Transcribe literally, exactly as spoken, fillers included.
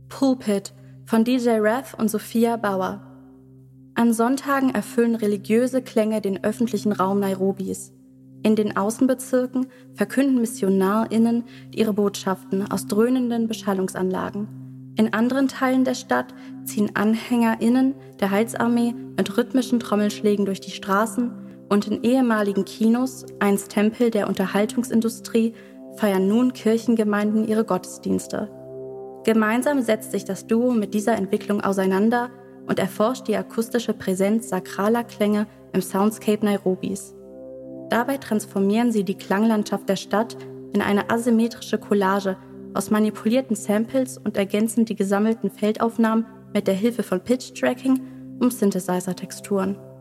Pulpit von D J Raff und Sophia Bauer. An Sonntagen erfüllen religiöse Klänge den öffentlichen Raum Nairobis. In den Außenbezirken verkünden MissionarInnen ihre Botschaften aus dröhnenden Beschallungsanlagen. In anderen Teilen der Stadt ziehen AnhängerInnen der Heilsarmee mit rhythmischen Trommelschlägen durch die Straßen und in ehemaligen Kinos, einst Tempel der Unterhaltungsindustrie, feiern nun Kirchengemeinden ihre Gottesdienste. Gemeinsam setzt sich das Duo mit dieser Entwicklung auseinander und erforscht die akustische Präsenz sakraler Klänge im Soundscape Nairobis. Dabei transformieren sie die Klanglandschaft der Stadt in eine asymmetrische Collage aus manipulierten Samples und ergänzen die gesammelten Feldaufnahmen mit der Hilfe von Pitch-Tracking um Synthesizer-Texturen.